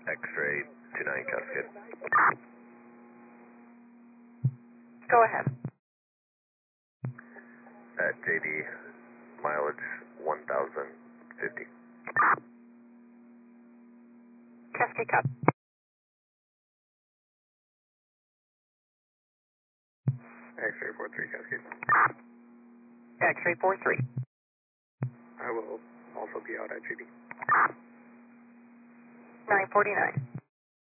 X-ray 29 Cascade. Go ahead. At JD, mileage 1,050. Cascade Cup. X-ray 43 Cascade. X-ray 43. I will also be out at JD. 949.